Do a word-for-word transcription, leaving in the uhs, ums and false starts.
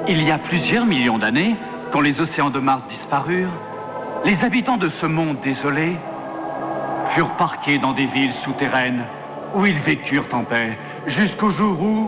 Il y a plusieurs millions d'années, quand les océans de Mars disparurent, les habitants de ce monde désolé furent parqués dans des villes souterraines où ils vécurent en paix jusqu'au jour où